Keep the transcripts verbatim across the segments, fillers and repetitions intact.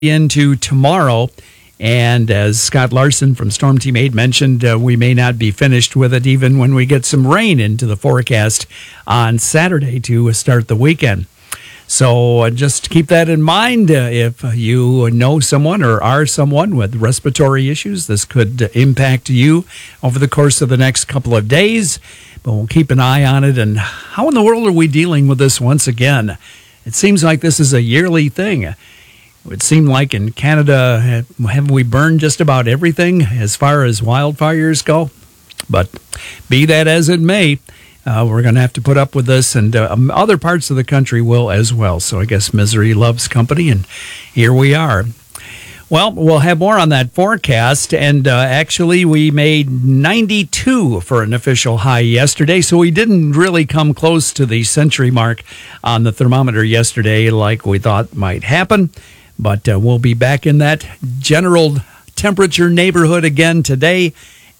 into tomorrow. And as Scott Larson from Storm Team eight mentioned, uh, we may not be finished with it even when we get some rain into the forecast on Saturday to start the weekend. So uh, just keep that in mind. Uh, if you know someone or are someone with respiratory issues, this could impact you over the course of the next couple of days. But we'll keep an eye on it. And how in the world are we dealing with this once again? It seems like this is a yearly thing. It would seem like in Canada, haven't we burned just about everything as far as wildfires go? But be that as it may, uh, we're going to have to put up with this, and uh, other parts of the country will as well. So I guess misery loves company, and here we are. Well, we'll have more on that forecast, and uh, actually we made ninety-two for an official high yesterday, so we didn't really come close to the century mark on the thermometer yesterday like we thought might happen. But uh, we'll be back in that general temperature neighborhood again today,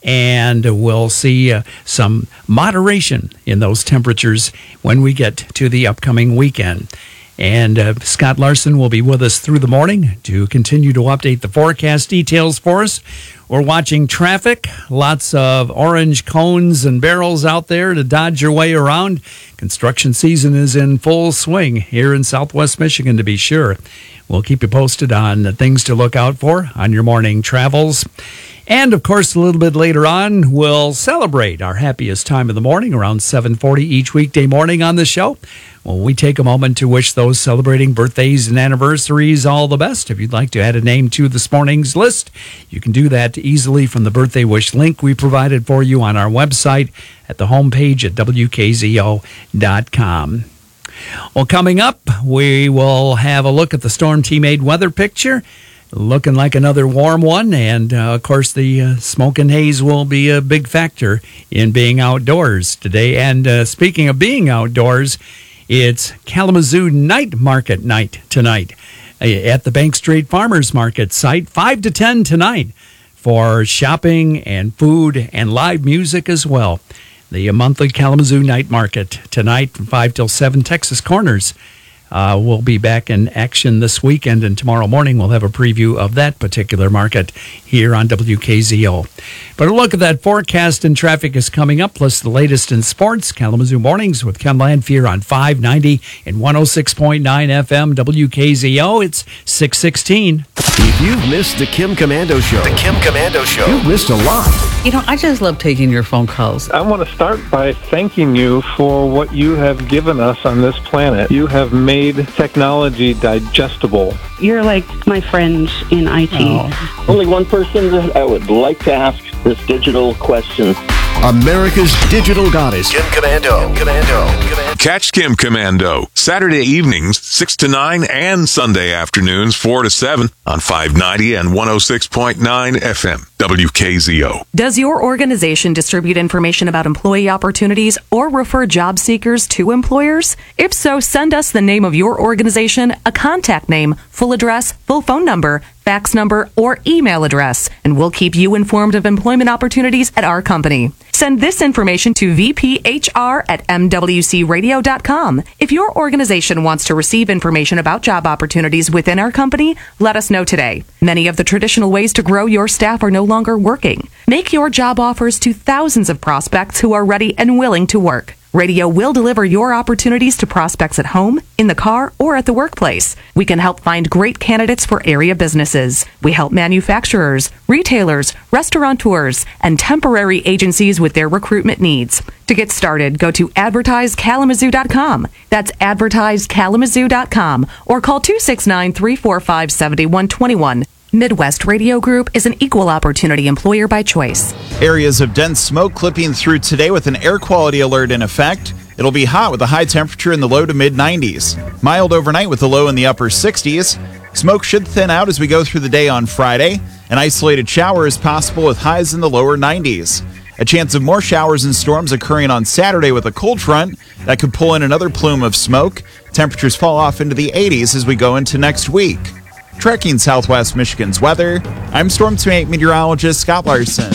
and we'll see uh, some moderation in those temperatures when we get to the upcoming weekend. And uh, Scott Larson will be with us through the morning to continue to update the forecast details for us. We're watching traffic, lots of orange cones and barrels out there to dodge your way around. Construction season is in full swing here in Southwest Michigan, to be sure. We'll keep you posted on the things to look out for on your morning travels. And, of course, a little bit later on, we'll celebrate our happiest time of the morning around seven forty each weekday morning on the show. Well, we take a moment to wish those celebrating birthdays and anniversaries all the best. If you'd like to add a name to this morning's list, you can do that easily from the birthday wish link we provided for you on our website at the homepage at W K Z O dot com. Well, coming up, we will have a look at the Storm Team eight weather picture. Looking like another warm one, and uh, of course the uh, smoke and haze will be a big factor in being outdoors today. And uh, speaking of being outdoors, it's Kalamazoo Night Market night tonight at the Bank Street Farmers Market site, five to ten tonight, for shopping and food and live music as well. The monthly Kalamazoo Night Market tonight from five till seven, Texas Corners. Uh, we'll be back in action this weekend, and tomorrow morning we'll have a preview of that particular market here on W K Z O. But a look at that forecast and traffic is coming up, plus the latest in sports. Kalamazoo Mornings with Ken Landfear on five ninety and one oh six point nine F M W K Z O. It's six sixteen. If you've missed the Kim Komando Show, the Kim Komando Show, you've missed a lot. You know, I just love taking your phone calls. I want to start by thanking you for what you have given us on this planet. You have made technology digestible. You're like my friend in I T. Oh. Only one person that I would like to ask this digital question. America's digital goddess, Kim Komando. Kim Komando. Komando. Catch Kim Komando Saturday evenings, six to nine, and Sunday afternoons, four to seven, on five ninety and one oh six point nine F M, W K Z O. Does your organization distribute information about employee opportunities or refer job seekers to employers? If so, send us the name of your organization, a contact name, full address, full phone number, fax number, or email address, and we'll keep you informed of employment opportunities at our company. Send this information to V P H R at M W C radio dot com. If your organization wants to receive information about job opportunities within our company, let us know today. Many of the traditional ways to grow your staff are no longer working. Make your job offers to thousands of prospects who are ready and willing to work. Radio will deliver your opportunities to prospects at home, in the car, or at the workplace. We can help find great candidates for area businesses. We help manufacturers, retailers, restaurateurs, and temporary agencies with their recruitment needs. To get started, go to advertise kalamazoo dot com. That's advertise kalamazoo dot com, or call two six nine, three four five, seven one two one. Midwest Radio Group is an equal opportunity employer by choice. Areas of dense smoke clipping through today with an air quality alert in effect. It'll be hot with a high temperature in the low to mid nineties. Mild overnight with a low in the upper sixties. Smoke should thin out as we go through the day on Friday. An isolated shower is possible with highs in the lower nineties. A chance of more showers and storms occurring on Saturday with a cold front that could pull in another plume of smoke. Temperatures fall off into the eighties as we go into next week. Trekking Southwest Michigan's weather, I'm Storm Team eight meteorologist Scott Larson.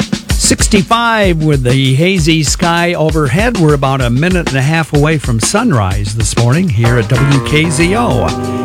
sixty-five with the hazy sky overhead. We're about a minute and a half away from sunrise this morning here at W K Z O.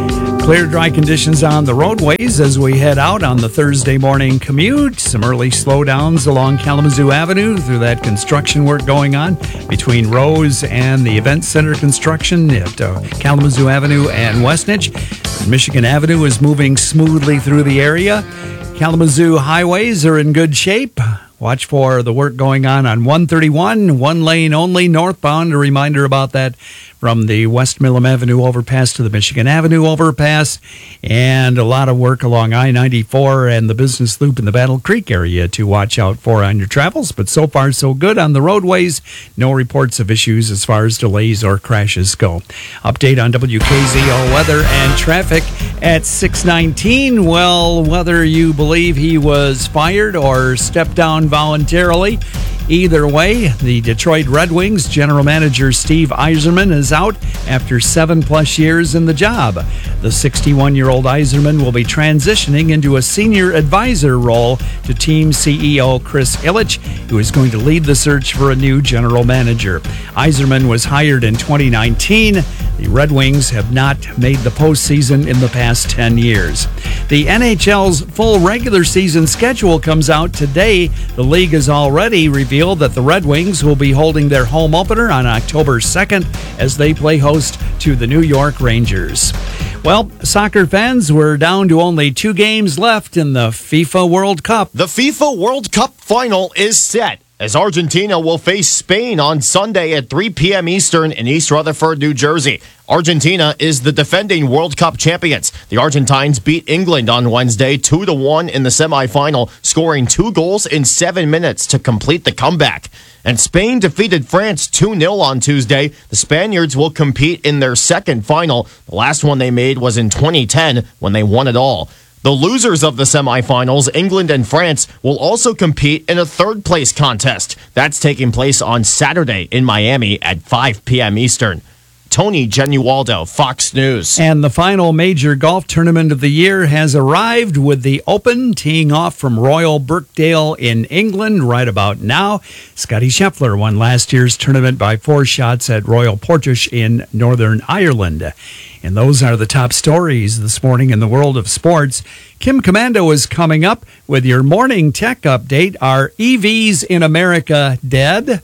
Clear, dry conditions on the roadways as we head out on the Thursday morning commute. Some early slowdowns along Kalamazoo Avenue through that construction work going on between Rose and the Event Center construction at uh, Kalamazoo Avenue and Westnedge. Michigan Avenue is moving smoothly through the area. Kalamazoo highways are in good shape. Watch for the work going on on one thirty-one, one lane only northbound. A reminder about that from the West Milam Avenue overpass to the Michigan Avenue overpass, and a lot of work along I ninety-four and the Business Loop in the Battle Creek area to watch out for on your travels. But so far, so good on the roadways. No reports of issues as far as delays or crashes go. Update on W K Z O weather and traffic at six nineteen. Well, whether you believe he was fired or stepped down voluntarily, either way, the Detroit Red Wings general manager Steve Yzerman is out after seven plus years in the job. The sixty-one-year-old Yzerman will be transitioning into a senior advisor role to team C E O Chris Ilitch, who is going to lead the search for a new general manager. Yzerman was hired in twenty nineteen. The Red Wings have not made the postseason in the past ten years. The N H L's full regular season schedule comes out today. The league has already revealed that the Red Wings will be holding their home opener on October second as they play host to the New York Rangers. Well, soccer fans, we're down to only two games left in the FIFA World Cup. The FIFA World Cup final is set, as Argentina will face Spain on Sunday at three p.m. Eastern in East Rutherford, New Jersey. Argentina is the defending World Cup champions. The Argentines beat England on Wednesday two to one in the semifinal, scoring two goals in seven minutes to complete the comeback. And Spain defeated France two nil on Tuesday. The Spaniards will compete in their second final. The last one they made was in twenty ten when they won it all. The losers of the semifinals, England and France, will also compete in a third-place contest. That's taking place on Saturday in Miami at five p.m. Eastern. Tony Genualdo, Fox News. And the final major golf tournament of the year has arrived with the Open teeing off from Royal Birkdale in England right about now. Scottie Scheffler won last year's tournament by four shots at Royal Portrush in Northern Ireland. And those are the top stories this morning in the world of sports. Kim Komando is coming up with your morning tech update. Are E Vs in America dead?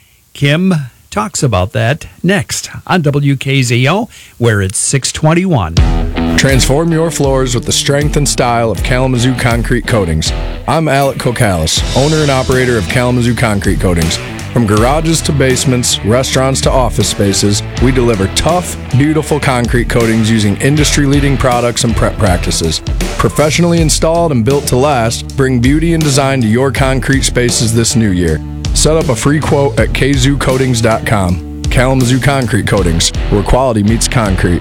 Kim talks about that next on W K Z O, where it's six twenty-one. Transform your floors with the strength and style of Kalamazoo Concrete Coatings. I'm Alec Kokalis, owner and operator of Kalamazoo Concrete Coatings. From garages to basements, restaurants to office spaces, we deliver tough, beautiful concrete coatings using industry-leading products and prep practices. Professionally installed and built to last, bring beauty and design to your concrete spaces this new year. Set up a free quote at k zoo coatings dot com. Kalamazoo Concrete Coatings, where quality meets concrete.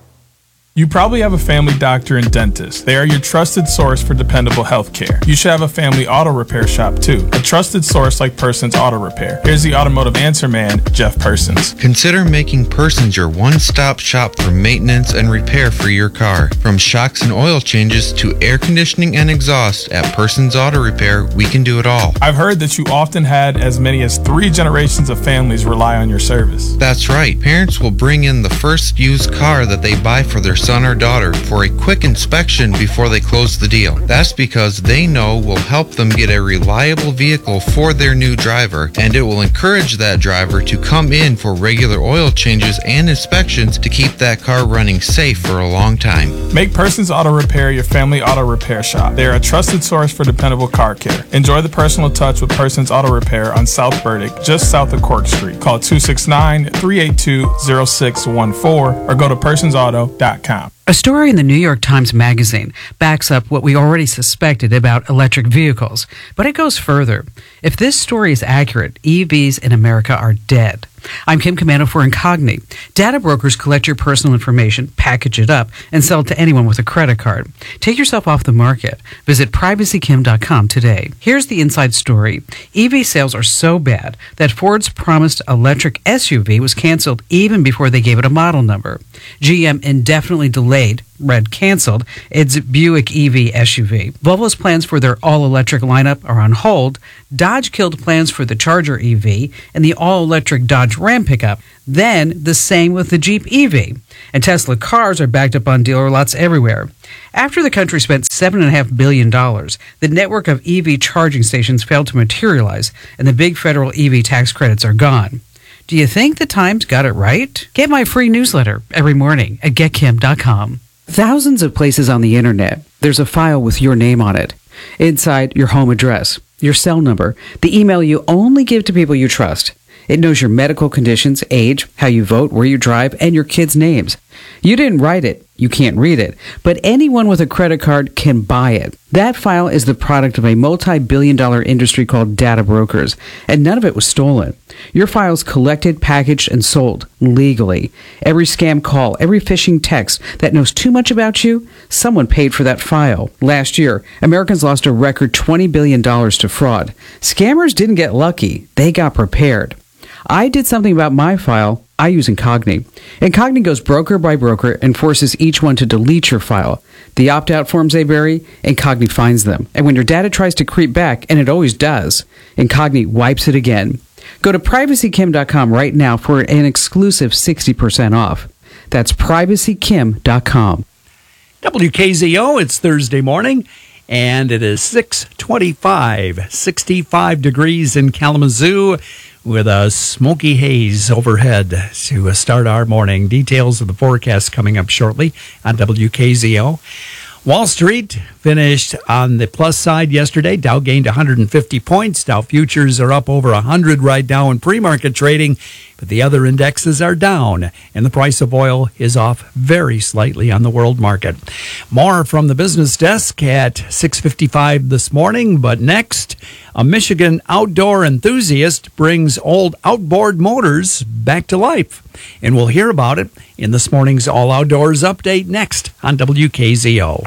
You probably have a family doctor and dentist. They are your trusted source for dependable health care. You should have a family auto repair shop too, a trusted source like Persons Auto Repair. Here's the automotive answer man, Jeff Persons. Consider making Persons your one-stop shop for maintenance and repair for your car. From shocks and oil changes to air conditioning and exhaust, at Persons Auto Repair, we can do it all. I've heard that you often had as many as three generations of families rely on your service. That's right. Parents will bring in the first used car that they buy for their son or daughter for a quick inspection before they close the deal. That's because they know we'll help them get a reliable vehicle for their new driver, and it will encourage that driver to come in for regular oil changes and inspections to keep that car running safe for a long time. Make Persons Auto Repair your family auto repair shop. They are a trusted source for dependable car care. Enjoy the personal touch with Persons Auto Repair on South Burdick, just south of Cork Street. Call two six nine, three eight two, zero six one four or go to persons auto dot com. A story in the New York Times Magazine backs up what we already suspected about electric vehicles, but it goes further. If this story is accurate, E Vs in America are dead. I'm Kim Komando for Incogni. Data brokers collect your personal information, package it up, and sell it to anyone with a credit card. Take yourself off the market. Visit privacy kim dot com today. Here's the inside story. E V sales are so bad that Ford's promised electric S U V was canceled even before they gave it a model number. G M indefinitely delayed Red canceled its Buick E V S U V. Volvo's plans for their all-electric lineup are on hold. Dodge killed plans for the Charger E V and the all-electric Dodge Ram pickup. Then the same with the Jeep E V. And Tesla cars are backed up on dealer lots everywhere. After the country spent seven point five billion dollars, the network of E V charging stations failed to materialize, and the big federal E V tax credits are gone. Do you think the Times got it right? Get my free newsletter every morning at get kim dot com. Thousands of places on the internet, there's a file with your name on it. Inside, your home address, your cell number, the email you only give to people you trust. It knows your medical conditions, age, how you vote, where you drive, and your kids' names. You didn't write it. You can't read it. But anyone with a credit card can buy it. That file is the product of a multi-billion dollar industry called data brokers, and none of it was stolen. Your file's collected, packaged, and sold legally. Every scam call, every phishing text that knows too much about you, someone paid for that file. Last year, Americans lost a record twenty billion dollars to fraud. Scammers didn't get lucky. They got prepared. I did something about my file. I use Incogni. Incogni goes broker by broker and forces each one to delete your file. The opt-out forms they bury, Incogni finds them. And when your data tries to creep back, and it always does, Incogni wipes it again. Go to privacy kim dot com right now for an exclusive sixty percent off. That's privacy kim dot com. W K Z O, it's Thursday morning, and it is six twenty-five, sixty-five degrees in Kalamazoo, with a smoky haze overhead to start our morning. Details of the forecast coming up shortly on W K Z O. Wall Street finished on the plus side yesterday. Dow gained one hundred fifty points. Dow futures are up over one hundred right now in pre-market trading, but the other indexes are down, and the price of oil is off very slightly on the world market. More from the business desk at six fifty-five this morning, but next, a Michigan outdoor enthusiast brings old outboard motors back to life, and we'll hear about it in this morning's All Outdoors Update next on W K Z O.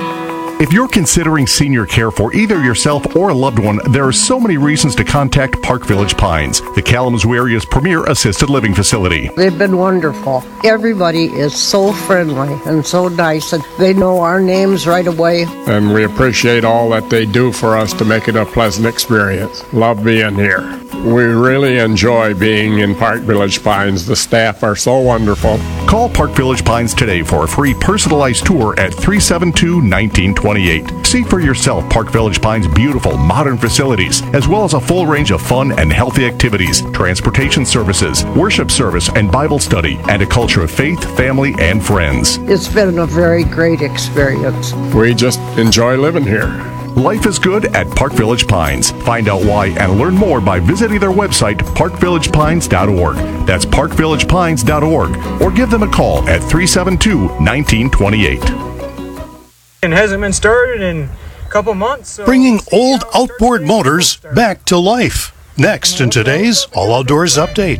If you're considering senior care for either yourself or a loved one, there are so many reasons to contact Park Village Pines, the Kalamazoo area's premier assisted living facility. They've been wonderful. Everybody is so friendly and so nice, and they know our names right away. And we appreciate all that they do for us to make it a pleasant experience. Love being here. We really enjoy being in Park Village Pines. The staff are so wonderful. Call Park Village Pines today for a free personalized tour at three seven two, one nine two eight. See for yourself Park Village Pines' beautiful modern facilities, as well as a full range of fun and healthy activities, transportation services, worship service and Bible study, and a culture of faith, family, and friends. It's been a very great experience. We just enjoy living here. Life is good at Park Village Pines. Find out why and learn more by visiting their website, park village pines dot org. That's park village pines dot org. Or give them a call at three seven two, one nine two eight. It hasn't been started in a couple months. So bringing old outboard motors back to life. Next in today's All Outdoors Update.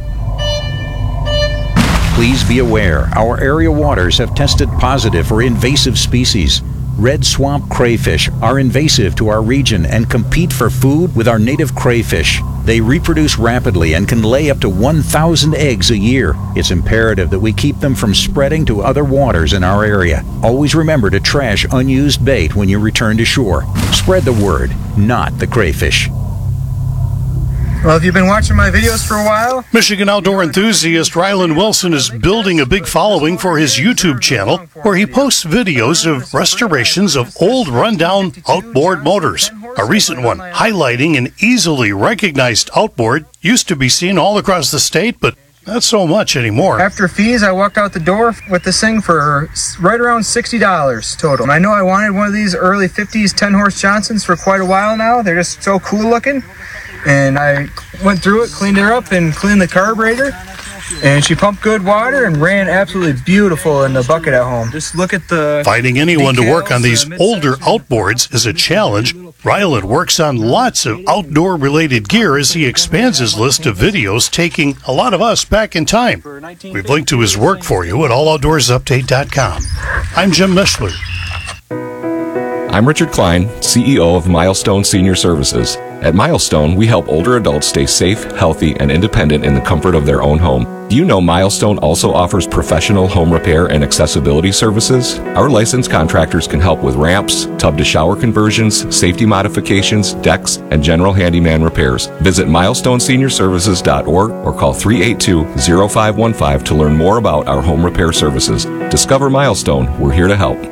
Please be aware, our area waters have tested positive for invasive species. Red swamp crayfish are invasive to our region and compete for food with our native crayfish. They reproduce rapidly and can lay up to one thousand eggs a year. It's imperative that we keep them from spreading to other waters in our area. Always remember to trash unused bait when you return to shore. Spread the word, not the crayfish. Well, have you been watching my videos for a while? Michigan outdoor enthusiast Rylan Wilson is building a big following for his YouTube channel, where he posts videos of restorations of old rundown outboard motors. A recent one highlighting an easily recognized outboard used to be seen all across the state, but not so much anymore. After fees, I walked out the door with this thing for right around sixty dollars total. And I know I wanted one of these early fifties ten-horse Johnsons for quite a while now. They're just so cool looking. And I went through it, cleaned her up, and cleaned the carburetor. And she pumped good water and ran absolutely beautiful in the bucket at home. Just look at the... Finding anyone to work on these older outboards is a challenge. Rylan works on lots of outdoor-related gear as he expands his list of videos, taking a lot of us back in time. We've linked to his work for you at all outdoors update dot com. I'm Jim Mishler. I'm Richard Klein, C E O of Milestone Senior Services. At Milestone, we help older adults stay safe, healthy, and independent in the comfort of their own home. Do you know Milestone also offers professional home repair and accessibility services? Our licensed contractors can help with ramps, tub-to-shower conversions, safety modifications, decks, and general handyman repairs. Visit milestone senior services dot org or call three eight two, zero five one five to learn more about our home repair services. Discover Milestone. We're here to help.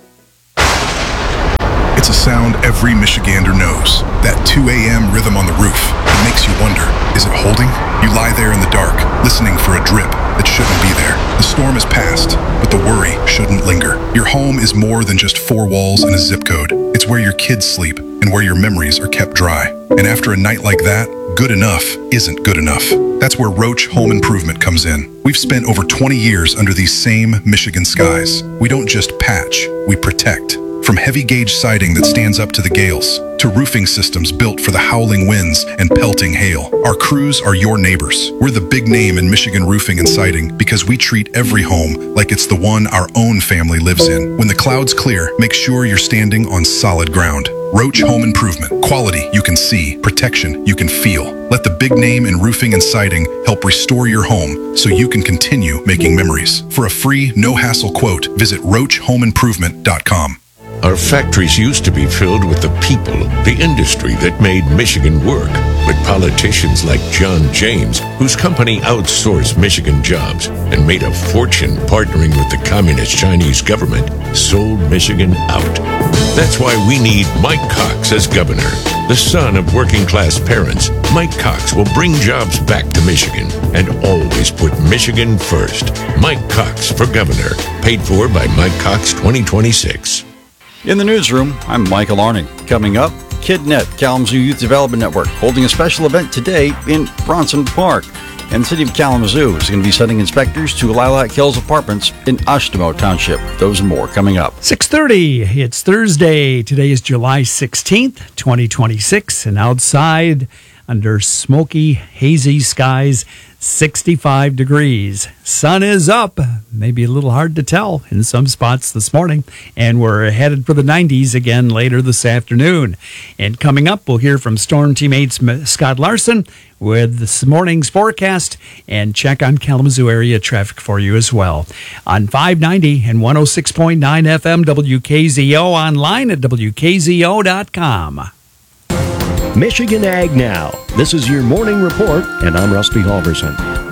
It's a sound every Michigander knows. That two a.m. rhythm on the roof. It makes you wonder, is it holding? You lie there in the dark, listening for a drip that shouldn't be there. The storm has passed, but the worry shouldn't linger. Your home is more than just four walls and a zip code. It's where your kids sleep and where your memories are kept dry. And after a night like that, good enough isn't good enough. That's where Roach Home Improvement comes in. We've spent over twenty years under these same Michigan skies. We don't just patch, we protect. From heavy gauge siding that stands up to the gales, to roofing systems built for the howling winds and pelting hail, our crews are your neighbors. We're the big name in Michigan roofing and siding because we treat every home like it's the one our own family lives in. When the clouds clear, make sure you're standing on solid ground. Roach Home Improvement. Quality you can see, protection you can feel. Let the big name in roofing and siding help restore your home so you can continue making memories. For a free, no-hassle quote, visit roach home improvement dot com. Our factories used to be filled with the people, the industry that made Michigan work. But politicians like John James, whose company outsourced Michigan jobs and made a fortune partnering with the communist Chinese government, sold Michigan out. That's why we need Mike Cox as governor. The son of working-class parents, Mike Cox will bring jobs back to Michigan and always put Michigan first. Mike Cox for governor. Paid for by Mike Cox twenty twenty-six. In the newsroom, I'm Michael Arning. Coming up, KidNet, Kalamazoo Youth Development Network, holding a special event today in Bronson Park. And the city of Kalamazoo is going to be sending inspectors to Lilac Hills Apartments in Oshtemo Township. Those and more coming up. six thirty, it's Thursday. Today is July sixteenth, twenty twenty-six, and outside under smoky, hazy skies, sixty-five degrees. Sun is up. Maybe a little hard to tell in some spots this morning. And we're headed for the nineties again later this afternoon. And coming up, we'll hear from Storm Teammates Scott Larson with this morning's forecast and check on Kalamazoo area traffic for you as well. On five ninety and one oh six point nine F M W K Z O, online at W K Z O dot com. Michigan Ag Now. This is your morning report, and I'm Rusty Halverson.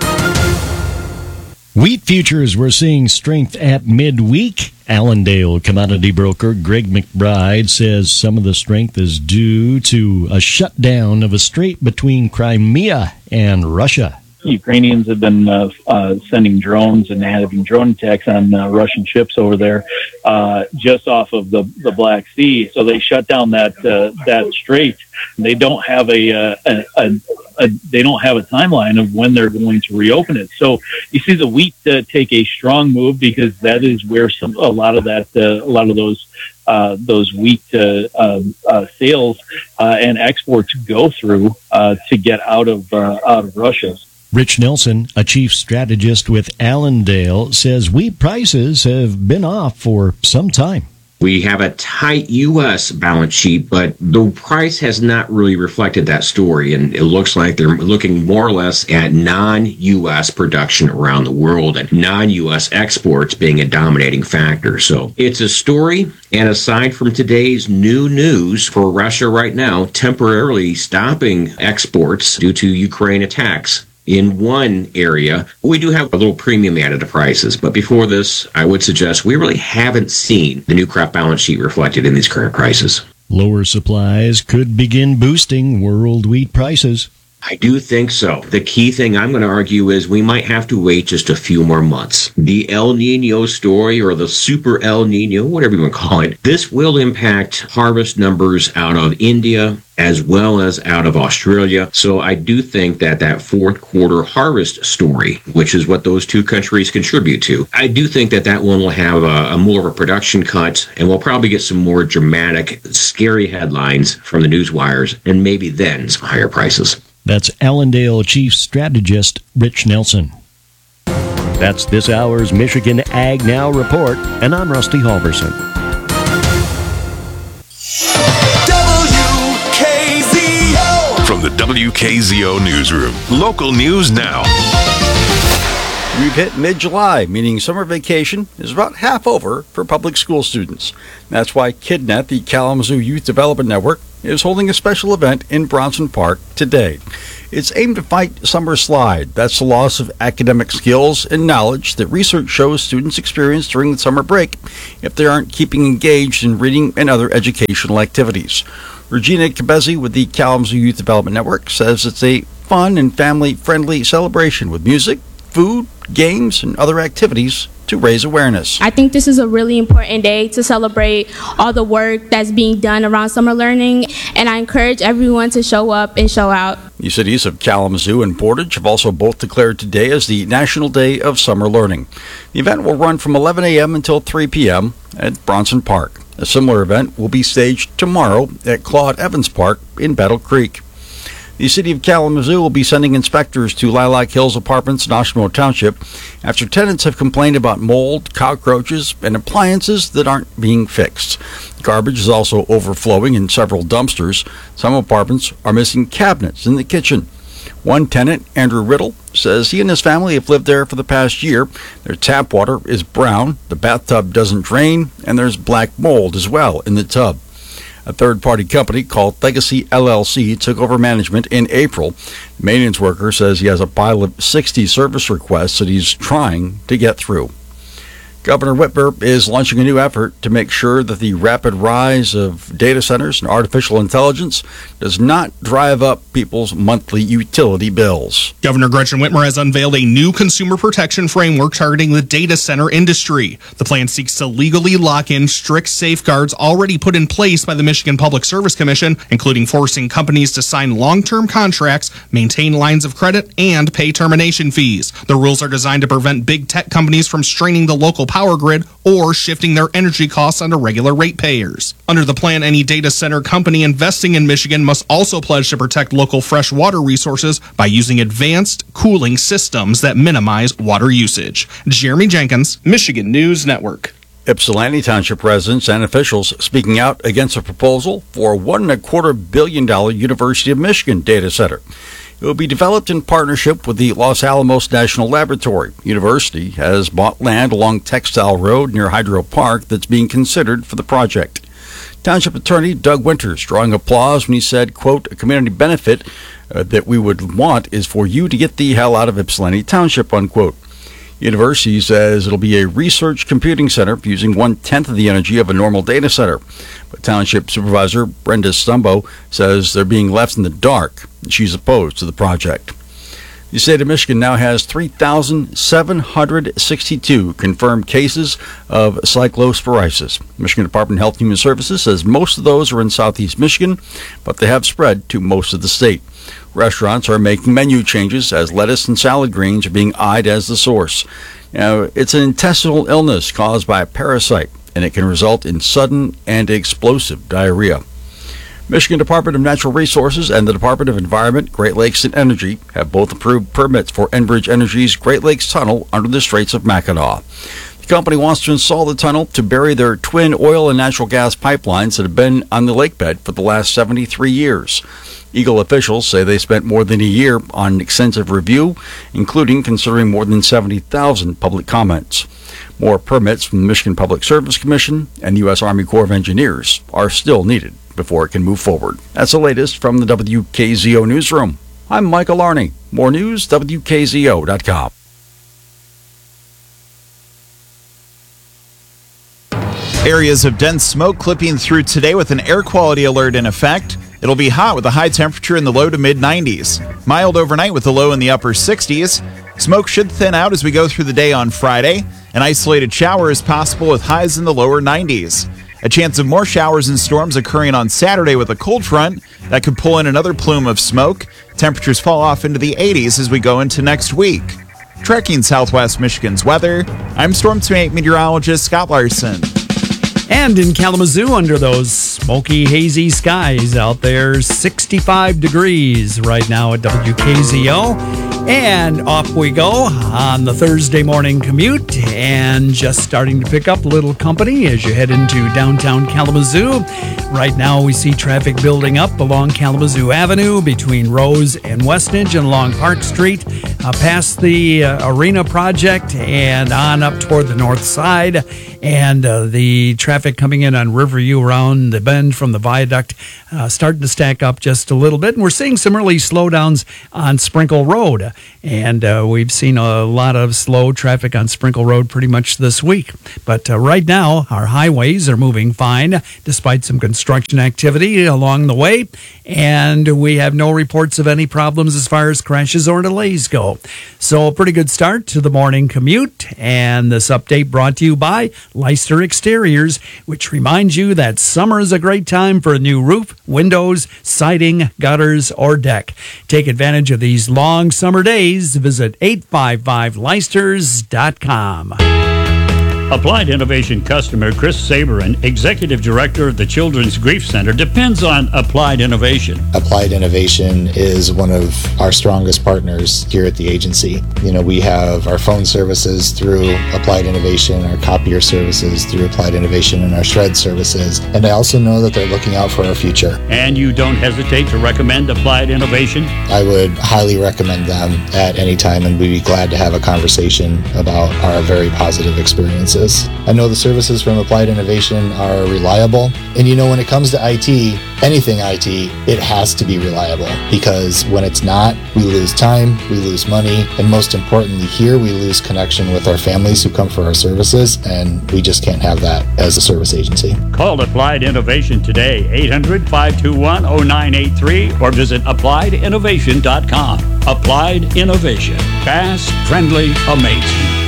Wheat futures, we're seeing strength at midweek. Allendale commodity broker Greg McBride says some of the strength is due to a shutdown of a strait between Crimea and Russia. Ukrainians have been uh, uh, sending drones and having drone attacks on uh, Russian ships over there uh, just off of the, the Black Sea. So they shut down that uh, that strait. They don't have a, uh, a, a, a they don't have a timeline of when they're going to reopen it. So you see the wheat uh, take a strong move because that is where some a lot of that uh, a lot of those uh, those wheat uh, uh, uh, sales uh, and exports go through uh, to get out of uh, out of Russia. Rich Nelson, a chief strategist with Allendale, says wheat prices have been off for some time. We have a tight U S balance sheet, but the price has not really reflected that story. And it looks like they're looking more or less at non-U S production around the world and non-U S exports being a dominating factor. So it's a story. And aside from today's new news for Russia right now, temporarily stopping exports due to Ukraine attacks, in one area, we do have a little premium added to prices. But before this, I would suggest we really haven't seen the new crop balance sheet reflected in these current prices. Lower supplies could begin boosting world wheat prices. I do think so. The key thing I'm going to argue is we might have to wait just a few more months. The El Nino story, or the super El Nino, whatever you want to call it, this will impact harvest numbers out of India as well as out of Australia. So I do think that that fourth quarter harvest story, which is what those two countries contribute to, I do think that that one will have a, a more of a production cut, and we'll probably get some more dramatic, scary headlines from the news wires, and maybe then some higher prices. That's Allendale Chief Strategist Rich Nelson. That's this hour's Michigan Ag Now report, and I'm Rusty Halverson. W K Z O. From the W K Z O newsroom, local news now. We've hit mid-July, meaning summer vacation is about half over for public school students. That's why KidNet, the Kalamazoo Youth Development Network, is holding a special event in Bronson Park today. It's aimed to fight summer slide. That's the loss of academic skills and knowledge that research shows students experience during the summer break if they aren't keeping engaged in reading and other educational activities. Regina Cabezzi with the Kalamazoo Youth Development Network says it's a fun and family-friendly celebration with music, food, games, and other activities to raise awareness. I think this is a really important day to celebrate all the work that's being done around summer learning, and I encourage everyone to show up and show out. The cities of Kalamazoo and Portage have also both declared today as the National Day of Summer Learning. The event will run from eleven a.m. until three p.m. at Bronson Park. A similar event will be staged tomorrow at Claude Evans Park in Battle Creek. The city of Kalamazoo will be sending inspectors to Lilac Hills Apartments in Oshimo Township after tenants have complained about mold, cockroaches, and appliances that aren't being fixed. Garbage is also overflowing in several dumpsters. Some apartments are missing cabinets in the kitchen. One tenant, Andrew Riddle, says he and his family have lived there for the past year. Their tap water is brown, the bathtub doesn't drain, and there's black mold as well in the tub. A third-party company called Legacy L L C took over management in April. The maintenance worker says he has a pile of sixty service requests that he's trying to get through. Governor Whitmer is launching a new effort to make sure that the rapid rise of data centers and artificial intelligence does not drive up people's monthly utility bills. Governor Gretchen Whitmer has unveiled a new consumer protection framework targeting the data center industry. The plan seeks to legally lock in strict safeguards already put in place by the Michigan Public Service Commission, including forcing companies to sign long-term contracts, maintain lines of credit, and pay termination fees. The rules are designed to prevent big tech companies from straining the local power grid or shifting their energy costs onto regular ratepayers. Under the plan, any data center company investing in Michigan must also pledge to protect local fresh water resources by using advanced cooling systems that minimize water usage. Jeremy Jenkins, Michigan News Network. Ypsilanti Township residents and officials speaking out against a proposal for a one and a quarter billion dollar University of Michigan data center. It will be developed in partnership with the Los Alamos National Laboratory. University has bought land along Textile Road near Hydro Park that's being considered for the project. Township Attorney Doug Winters drawing applause when he said, quote, a community benefit uh, that we would want is for you to get the hell out of Ypsilanti Township, unquote. University says it'll be a research computing center using one-tenth of the energy of a normal data center. But Township Supervisor Brenda Stumbo says they're being left in the dark. She's opposed to the project. The state of Michigan now has three thousand seven hundred sixty-two confirmed cases of cyclosporiasis. Michigan Department of Health and Human Services says most of those are in southeast Michigan, but they have spread to most of the state. Restaurants are making menu changes as lettuce and salad greens are being eyed as the source. Now, it's an intestinal illness caused by a parasite, and it can result in sudden and explosive diarrhea. Michigan Department of Natural Resources and the Department of Environment, Great Lakes and Energy have both approved permits for Enbridge Energy's Great Lakes Tunnel under the Straits of Mackinac. The company wants to install the tunnel to bury their twin oil and natural gas pipelines that have been on the lakebed for the last seventy-three years. Eagle officials say they spent more than a year on an extensive review, including considering more than seventy thousand public comments. More permits from the Michigan Public Service Commission and the U S Army Corps of Engineers are still needed before it can move forward. That's the latest from the W K Z O Newsroom. I'm Michael Arney. More news, W K Z O dot com. Areas of dense smoke clipping through today with an air quality alert in effect. It'll be hot with a high temperature in the low to mid nineties. Mild overnight with a low in the upper sixties. Smoke should thin out as we go through the day on Friday. An isolated shower is possible with highs in the lower nineties. A chance of more showers and storms occurring on Saturday with a cold front that could pull in another plume of smoke. Temperatures fall off into the eighties as we go into next week. Tracking Southwest Michigan's weather, I'm Storm Team meteorologist Scott Larson. And in Kalamazoo, under those smoky, hazy skies out there, sixty-five degrees right now at W K Z O. And off we go on the Thursday morning commute, and just starting to pick up a little company as you head into downtown Kalamazoo. Right now we see traffic building up along Kalamazoo Avenue between Rose and Westnedge and along Park Street. uh, past the uh, arena project and on up toward the north side. And uh, the traffic coming in on Riverview around the bend from the viaduct uh, starting to stack up just a little bit. And we're seeing some early slowdowns on Sprinkle Road. And uh, we've seen a lot of slow traffic on Sprinkle Road pretty much this week. But uh, right now, our highways are moving fine despite some construction activity along the way. And we have no reports of any problems as far as crashes or delays go. So a pretty good start to the morning commute. And this update brought to you by Leicester Exteriors, which reminds you that summer is a great time for a new roof, windows, siding, gutters, or deck. Take advantage of these long summer days. Visit eight five five leicesters dot com. Applied Innovation customer Chris Saberin, Executive Director of the Children's Grief Center, depends on Applied Innovation. Applied Innovation is one of our strongest partners here at the agency. You know, we have our phone services through Applied Innovation, our copier services through Applied Innovation, and our shred services. And I also know that they're looking out for our future. And you don't hesitate to recommend Applied Innovation? I would highly recommend them at any time, and we'd be glad to have a conversation about our very positive experiences. I know the services from Applied Innovation are reliable, and you know, when it comes to I T, anything I T, it has to be reliable, because when it's not, we lose time, we lose money, and most importantly here, we lose connection with our families who come for our services, and we just can't have that as a service agency. Call Applied Innovation today, eight hundred, five two one, oh nine eight three, or visit applied innovation dot com. Applied Innovation. Fast, friendly, amazing.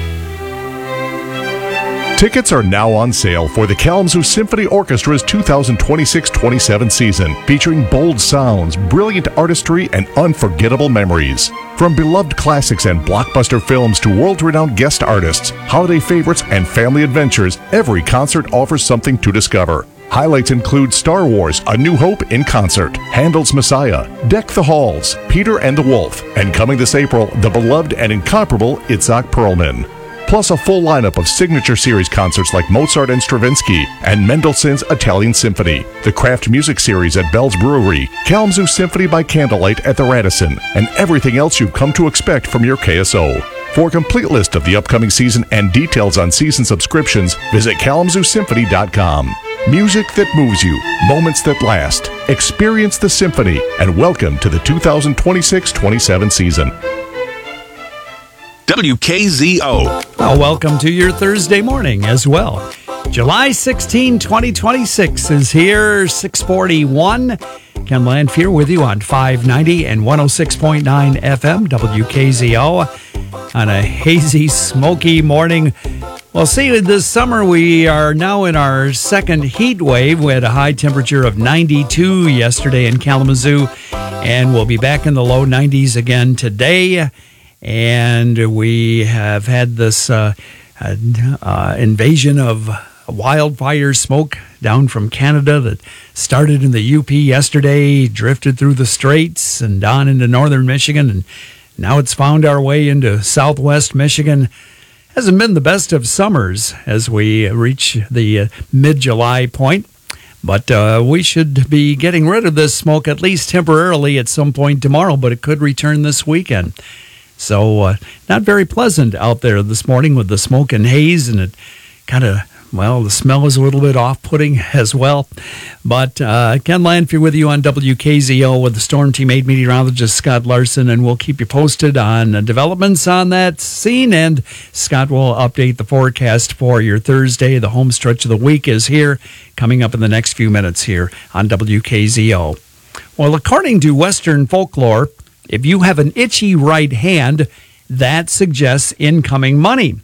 Tickets are now on sale for the Kalamazoo Symphony Orchestra's two thousand twenty-six twenty-seven season, featuring bold sounds, brilliant artistry, and unforgettable memories. From beloved classics and blockbuster films to world-renowned guest artists, holiday favorites, and family adventures, every concert offers something to discover. Highlights include Star Wars: A New Hope in concert, Handel's Messiah, Deck the Halls, Peter and the Wolf, and coming this April, the beloved and incomparable Itzhak Perlman. Plus a full lineup of signature series concerts like Mozart and Stravinsky and Mendelssohn's Italian Symphony, the Craft Music Series at Bell's Brewery, Kalamazoo Symphony by Candlelight at the Radisson, and everything else you've come to expect from your K S O. For a complete list of the upcoming season and details on season subscriptions, visit kalamazoo symphony dot com. Music that moves you, moments that last. Experience the symphony, and welcome to the two thousand twenty-six twenty-seven season. W K Z O. Well, welcome to your Thursday morning as well. July sixteenth, twenty twenty-six is here, six forty-one. Ken Lanfear with you on five ninety and one oh six point nine F M, W K Z O, on a hazy, smoky morning. Well, see, this summer we are now in our second heat wave. We had a high temperature of ninety-two yesterday in Kalamazoo, and we'll be back in the low nineties again today. And we have had this uh, uh, invasion of wildfire smoke down from Canada that started in the U P yesterday, drifted through the straits and down into northern Michigan, and now it's found our way into southwest Michigan. Hasn't been the best of summers as we reach the uh, mid-July point, but uh, we should be getting rid of this smoke at least temporarily at some point tomorrow, but it could return this weekend. So uh, not very pleasant out there this morning with the smoke and haze, and it kind of, well, the smell is a little bit off-putting as well. But uh, Ken Lanfear with you on W K Z O with the Storm Team eight meteorologist Scott Larson, and we'll keep you posted on uh, developments on that scene, and Scott will update the forecast for your Thursday. The home stretch of the week is here, coming up in the next few minutes here on W K Z O. Well, according to Western folklore, if you have an itchy right hand, that suggests incoming money.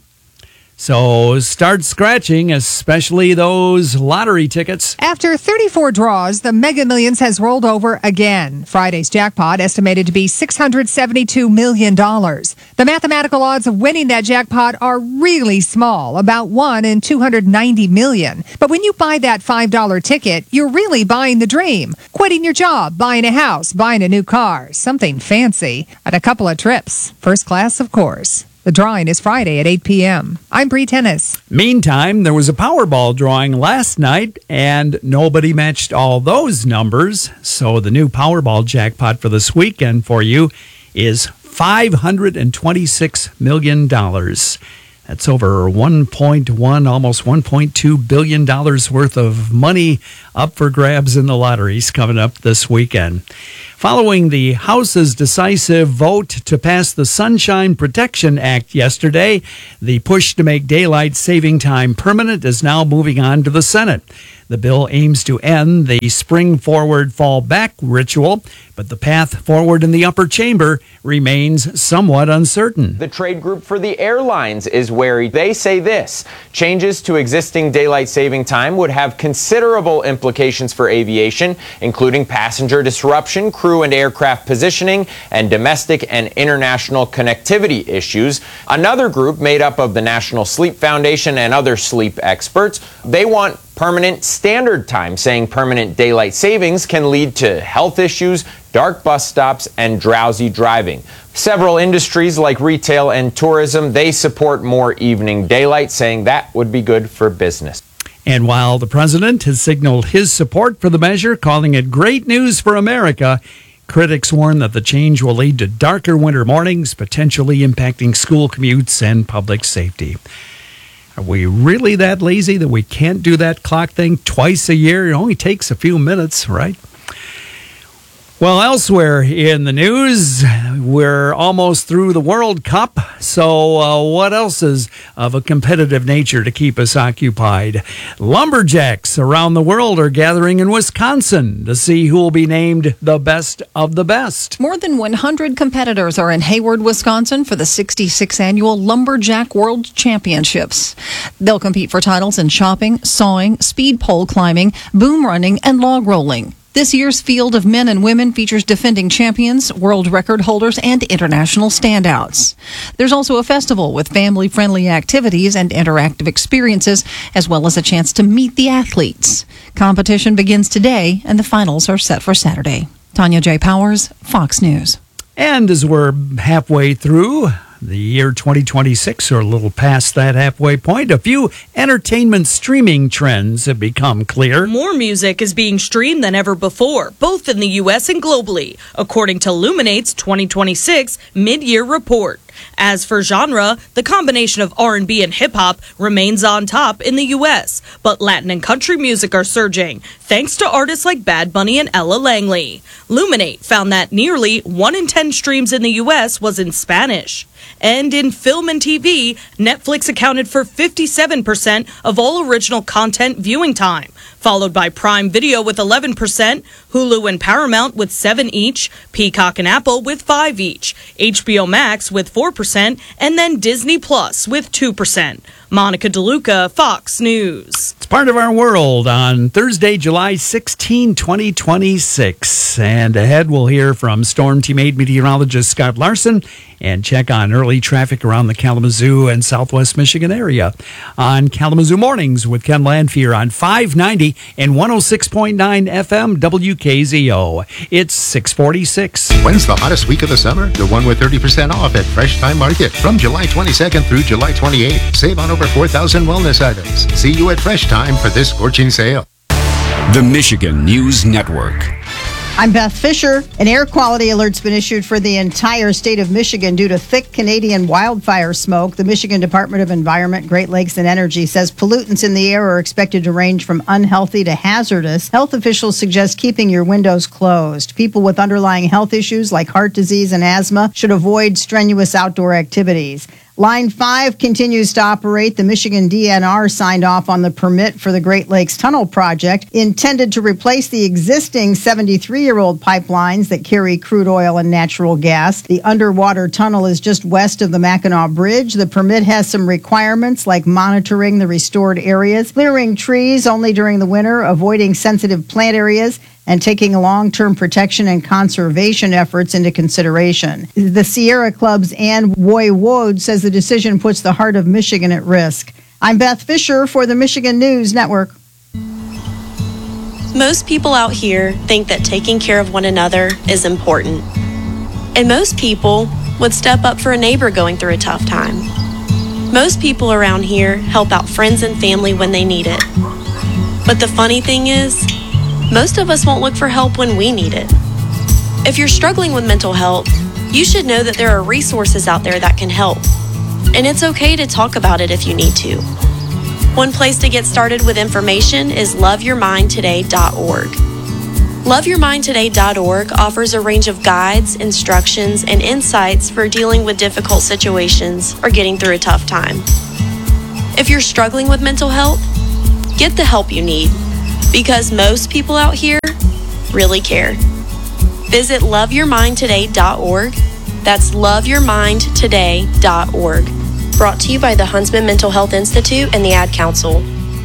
So start scratching, especially those lottery tickets. After thirty-four draws, the Mega Millions has rolled over again. Friday's jackpot estimated to be six hundred seventy-two million dollars. The mathematical odds of winning that jackpot are really small, about one in two hundred ninety million. But when you buy that five dollar ticket, you're really buying the dream. Quitting your job, buying a house, buying a new car, something fancy, and a couple of trips. First class, of course. The drawing is Friday at eight p.m. I'm Bree Tennis. Meantime, there was a Powerball drawing last night, and nobody matched all those numbers. So the new Powerball jackpot for this weekend for you is five hundred twenty-six million dollars. That's over one point one, almost one point two billion dollars worth of money up for grabs in the lotteries coming up this weekend. Following the House's decisive vote to pass the Sunshine Protection Act yesterday, the push to make daylight saving time permanent is now moving on to the Senate. The bill aims to end the spring forward fall back ritual, but the path forward in the upper chamber remains somewhat uncertain. The trade group for the airlines is wary. They say this: changes to existing daylight saving time would have considerable implications for aviation, including passenger disruption, crew and aircraft positioning, and domestic and international connectivity issues. Another group made up of the National Sleep Foundation and other sleep experts, they want permanent standard time, saying permanent daylight savings can lead to health issues, dark bus stops, and drowsy driving. Several industries like retail and tourism, they support more evening daylight, saying that would be good for business. And while the president has signaled his support for the measure, calling it great news for America, critics warn that the change will lead to darker winter mornings, potentially impacting school commutes and public safety. Are we really that lazy that we can't do that clock thing twice a year? It only takes a few minutes, right? Well, elsewhere in the news, we're almost through the World Cup. So uh, what else is of a competitive nature to keep us occupied? Lumberjacks around the world are gathering in Wisconsin to see who will be named the best of the best. More than one hundred competitors are in Hayward, Wisconsin for the sixty-sixth Annual Lumberjack World Championships. They'll compete for titles in chopping, sawing, speed pole climbing, boom running, and log rolling. This year's field of men and women features defending champions, world record holders, and international standouts. There's also a festival with family-friendly activities and interactive experiences, as well as a chance to meet the athletes. Competition begins today, and the finals are set for Saturday. Tanya J. Powers, Fox News. And as we're halfway through the year twenty twenty-six, or a little past that halfway point, a few entertainment streaming trends have become clear. More music is being streamed than ever before, both in the U S and globally, according to Luminate's twenty twenty-six mid-year report. As for genre, the combination of R and B and hip-hop remains on top in the U S, but Latin and country music are surging, thanks to artists like Bad Bunny and Ella Langley. Luminate found that nearly one in ten streams in the U S was in Spanish. And in film and T V, Netflix accounted for fifty-seven percent of all original content viewing time, followed by Prime Video with eleven percent, Hulu and Paramount with seven each, Peacock and Apple with five each, H B O Max with four percent, and then Disney Plus with two percent. Monica DeLuca, Fox News. It's part of our world on Thursday, July sixteenth, twenty twenty-six. And ahead, we'll hear from Storm Team eight meteorologist Scott Larson and check on early traffic around the Kalamazoo and Southwest Michigan area on Kalamazoo Mornings with Ken Landfear on five ninety and one oh six point nine F M W K Z O. It's six forty-six. When's the hottest week of the summer? The one with thirty percent off at Fresh Time Market from July twenty-second through July twenty-eighth. Save on over four thousand wellness items. See you at Fresh Time for this scorching sale. The Michigan News Network. I'm Beth Fisher. An air quality alert's been issued for the entire state of Michigan due to thick Canadian wildfire smoke. The Michigan Department of Environment, Great Lakes and Energy says pollutants in the air are expected to range from unhealthy to hazardous. Health officials suggest keeping your windows closed. People with underlying health issues like heart disease and asthma should avoid strenuous outdoor activities. Line five continues to operate. The Michigan D N R signed off on the permit for the Great Lakes Tunnel project, intended to replace the existing seventy-three-year-old pipelines that carry crude oil and natural gas. The underwater tunnel is just west of the Mackinac Bridge. The permit has some requirements like monitoring the restored areas, clearing trees only during the winter, avoiding sensitive plant areas, and taking long-term protection and conservation efforts into consideration. The Sierra Club's Ann Wood says the decision puts the heart of Michigan at risk. I'm Beth Fisher for the Michigan News Network. Most people out here think that taking care of one another is important. And most people would step up for a neighbor going through a tough time. Most people around here help out friends and family when they need it. But the funny thing is, most of us won't look for help when we need it. If you're struggling with mental health, You should know that there are resources out there that can help. And it's okay to talk about it if you need to. One place to get started with information is love your mind today dot org. love your mind today dot org offers a range of guides, instructions, and insights for dealing with difficult situations or getting through a tough time. If you're struggling with mental health, get the help you need, because most people out here really care. Visit love your mind today dot org. That's love your mind today dot org. Brought to you by the Huntsman Mental Health Institute and the Ad Council.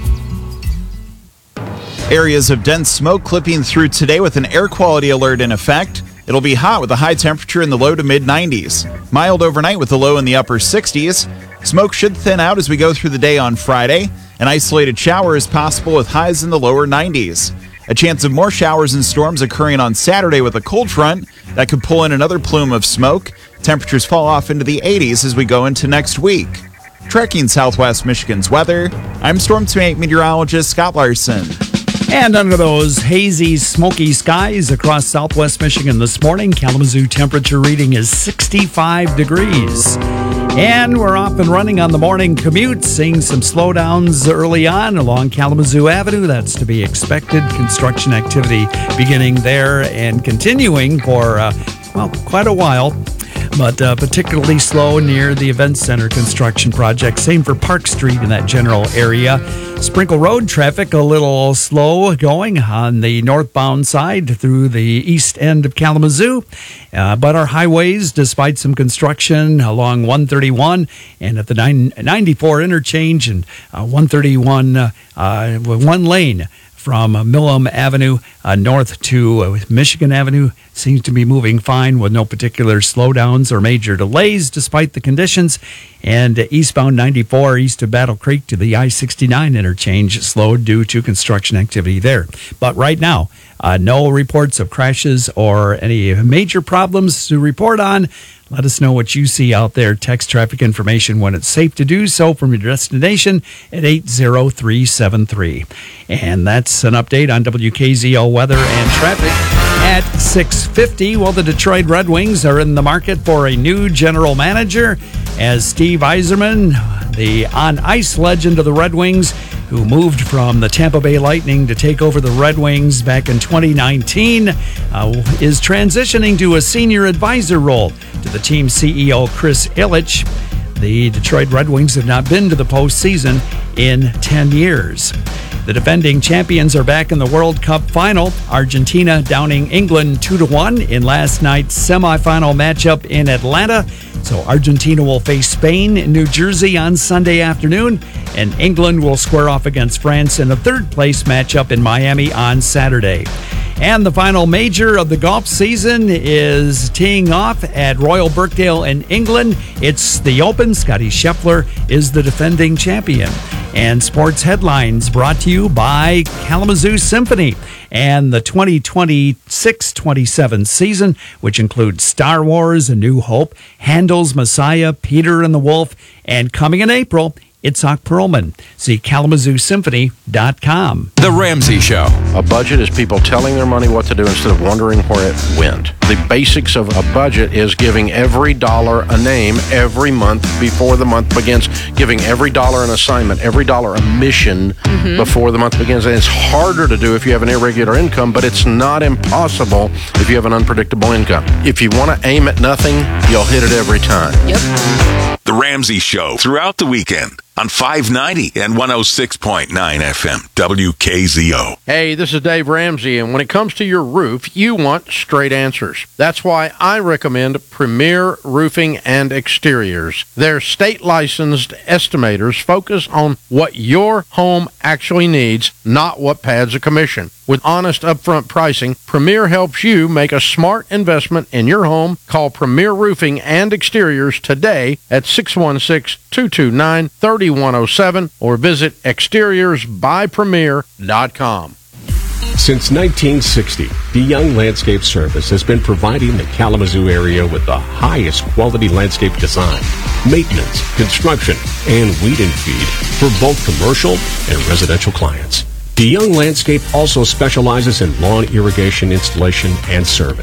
Areas of dense smoke clipping through today with an air quality alert in effect. It'll be hot with a high temperature in the low to mid nineties. Mild overnight with a low in the upper sixties. Smoke should thin out as we go through the day on Friday. An isolated shower is possible with highs in the lower nineties. A chance of more showers and storms occurring on Saturday with a cold front that could pull in another plume of smoke. Temperatures fall off into the eighties as we go into next week. Tracking Southwest Michigan's weather, I'm Storm Team eight meteorologist Scott Larson. And under those hazy, smoky skies across Southwest Michigan this morning, Kalamazoo temperature reading is sixty-five degrees. And we're off and running on the morning commute, seeing some slowdowns early on along Kalamazoo Avenue. That's to be expected. Construction activity beginning there and continuing for, uh, well, quite a while. But uh, particularly slow near the Event Center construction project. Same for Park Street in that general area. Sprinkle Road traffic a little slow going on the northbound side through the east end of Kalamazoo. Uh, but our highways, despite some construction along one thirty-one and at the ninety-four interchange and uh, one thirty-one, uh, uh, one lane from Millam Avenue uh, north to uh, Michigan Avenue seems to be moving fine with no particular slowdowns or major delays despite the conditions. And uh, eastbound ninety-four east of Battle Creek to the I sixty-nine interchange slowed due to construction activity there. But right now, uh, no reports of crashes or any major problems to report on. Let us know what you see out there. Text traffic information when it's safe to do so from your destination at eight zero three seven three. And that's an update on W K Z O weather and traffic at six fifty. Well, the Detroit Red Wings are in the market for a new general manager as Steve Yzerman, the on-ice legend of the Red Wings, who moved from the Tampa Bay Lightning to take over the Red Wings back in twenty nineteen, uh, is transitioning to a senior advisor role to the team C E O Chris Ilitch. The Detroit Red Wings have not been to the postseason in ten years. The defending champions are back in the World Cup final. Argentina downing England two to one in last night's semifinal matchup in Atlanta. So Argentina will face Spain in New Jersey on Sunday afternoon, and England will square off against France in a third-place matchup in Miami on Saturday. And the final major of the golf season is teeing off at Royal Birkdale in England. It's the Open. Scotty Scheffler is the defending champion. And sports headlines brought to you by Kalamazoo Symphony and the twenty twenty-six twenty-seven season, which includes Star Wars: A New Hope, Handel's Messiah, Peter and the Wolf, and coming in April, Itzhak Perlman. See Kalamazoo Symphony dot com. The Ramsey Show. A budget is people telling their money what to do instead of wondering where it went. The basics of a budget is giving every dollar a name every month before the month begins, giving every dollar an assignment, every dollar a mission mm-hmm. before the month begins. And it's harder to do if you have an irregular income, but it's not impossible if you have an unpredictable income. If you want to aim at nothing, you'll hit it every time. Yep. The Ramsey Show throughout the weekend on five ninety and one oh six point nine F M, W K Z O. Hey, this is Dave Ramsey, and when it comes to your roof, you want straight answers. That's why I recommend Premier Roofing and Exteriors. Their state-licensed estimators focus on what your home actually needs, not what pads a commission. With honest upfront pricing, Premier helps you make a smart investment in your home. Call Premier Roofing and Exteriors today at six one six, two two nine, three one oh seven or visit exteriors by premier dot com. Since nineteen sixty, the Young Landscape Service has been providing the Kalamazoo area with the highest quality landscape design, maintenance, construction, and weed and feed for both commercial and residential clients. The Young Landscape also specializes in lawn irrigation installation and service.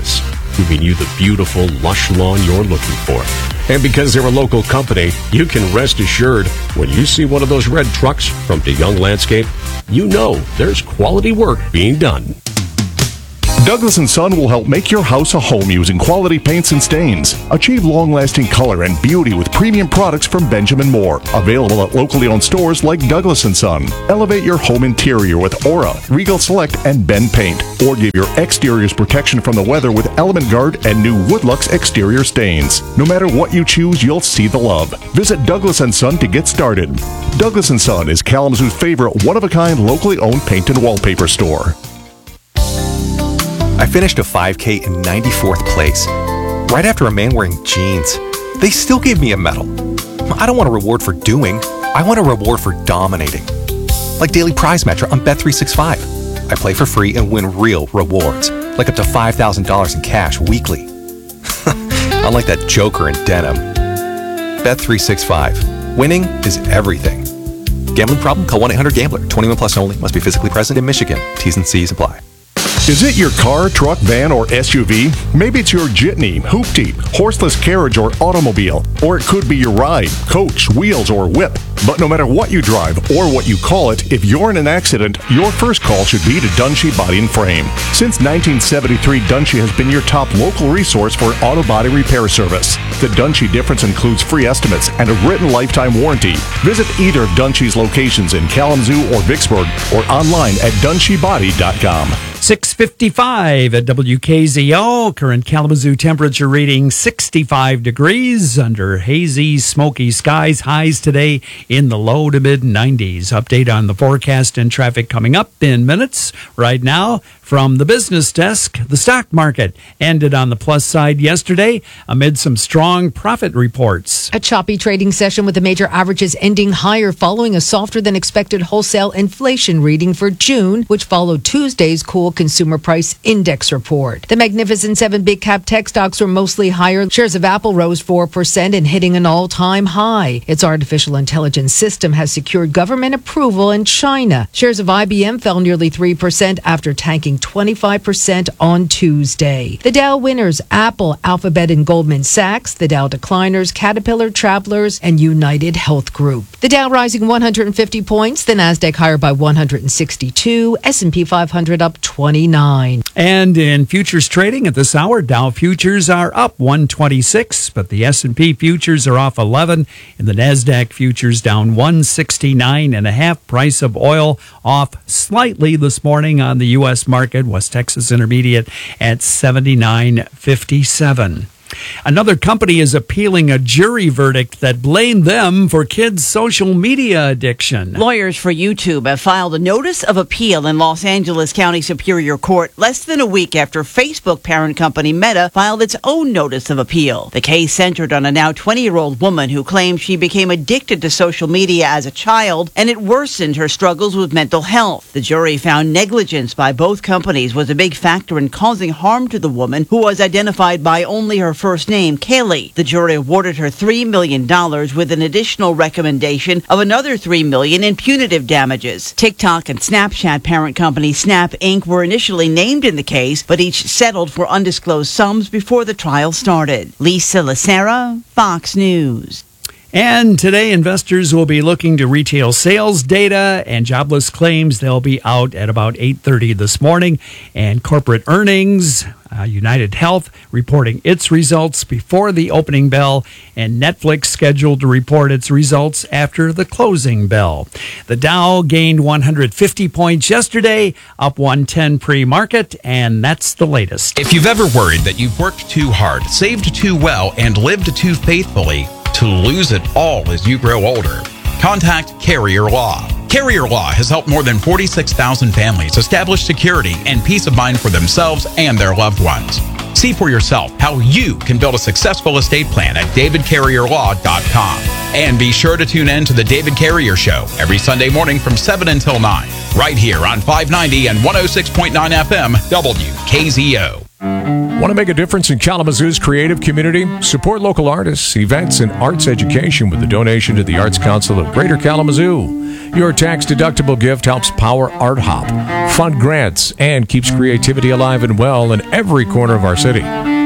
giving you the beautiful, lush lawn you're looking for. And because they're a local company, you can rest assured when you see one of those red trucks from DeYoung Landscape, you know there's quality work being done. Douglas and Son will help make your house a home using quality paints and stains. Achieve long-lasting color and beauty with premium products from Benjamin Moore. Available at locally owned stores like Douglas and Son. Elevate your home interior with Aura, Regal Select, and Ben Paint. Or give your exteriors protection from the weather with Element Guard and new Woodlux exterior stains. No matter what you choose, you'll see the love. Visit Douglas and Son to get started. Douglas and Son is Kalamazoo's favorite one-of-a-kind locally owned paint and wallpaper store. I finished a five K in ninety-fourth place, right after a man wearing jeans. They still gave me a medal. I don't want a reward for doing, I want a reward for dominating. Like Daily Prize Match on Bet three sixty-five. I play for free and win real rewards, like up to five thousand dollars in cash weekly. Unlike that joker in denim. Bet three sixty-five. Winning is everything. Gambling problem? Call one eight hundred gambler. twenty-one plus only. Must be physically present in Michigan. T's and C's apply. Is it your car, truck, van, or S U V? Maybe it's your jitney, hoopty, horseless carriage, or automobile. Or it could be your ride, coach, wheels, or whip. But no matter what you drive or what you call it, if you're in an accident, your first call should be to Dunshee Body and Frame. Since nineteen seventy-three, Dunshee has been your top local resource for auto body repair service. The Dunshee difference includes free estimates and a written lifetime warranty. Visit either of Dunshee's locations in Kalamazoo or Vicksburg or online at dunshee body dot com. six fifty-five at W K Z O. Current Kalamazoo temperature reading sixty-five degrees under hazy, smoky skies. Highs today in the low to mid nineties. Update on the forecast and traffic coming up in minutes. Right now, from the business desk, the stock market ended on the plus side yesterday amid some strong profit reports. A choppy trading session with the major averages ending higher following a softer than expected wholesale inflation reading for June, which followed Tuesday's cool consumer price index report. The Magnificent Seven big cap tech stocks were mostly higher. Shares of Apple rose four percent and hitting an all-time high. Its artificial intelligence system has secured government approval in China. Shares of I B M fell nearly three percent after tanking twenty-five percent on Tuesday. The Dow winners, Apple, Alphabet, and Goldman Sachs. The Dow decliners, Caterpillar, Travelers, and United Health Group. The Dow rising one hundred fifty points, the Nasdaq higher by one hundred sixty-two, S and P five hundred up twenty-nine. And in futures trading at this hour, Dow futures are up one twenty-six, but the S and P futures are off eleven, and the Nasdaq futures down one sixty-nine and a half. Price of oil off slightly this morning on the U S market. West Texas Intermediate at seventy-nine fifty-seven. Another company is appealing a jury verdict that blamed them for kids' social media addiction. Lawyers for YouTube have filed a notice of appeal in Los Angeles County Superior Court less than a week after Facebook parent company Meta filed its own notice of appeal. The case centered on a now twenty-year-old woman who claimed she became addicted to social media as a child and it worsened her struggles with mental health. The jury found negligence by both companies was a big factor in causing harm to the woman, who was identified by only her first name, Kaylee. The jury awarded her three million dollars with an additional recommendation of another three million dollars in punitive damages. TikTok and Snapchat parent company Snap Incorporated were initially named in the case, but each settled for undisclosed sums before the trial started. Lisa Lacera, Fox News. And today, investors will be looking to retail sales data and jobless claims. They'll be out at about eight thirty this morning. And corporate earnings, uh, United Health reporting its results before the opening bell, and Netflix scheduled to report its results after the closing bell. The Dow gained one hundred fifty points yesterday, up one ten pre-market, and that's the latest. If you've ever worried that you've worked too hard, saved too well, and lived too faithfully, to lose it all as you grow older, contact Carrier Law. Carrier Law has helped more than forty-six thousand families establish security and peace of mind for themselves and their loved ones. See for yourself how you can build a successful estate plan at david carrier law dot com. And be sure to tune in to the David Carrier Show every Sunday morning from seven until nine, right here on five ninety and one oh six point nine F M W K Z O. Want to make a difference in Kalamazoo's creative community? Support local artists, events, and arts education with a donation to the Arts Council of Greater Kalamazoo. Your tax-deductible gift helps power Art Hop, fund grants, and keeps creativity alive and well in every corner of our city.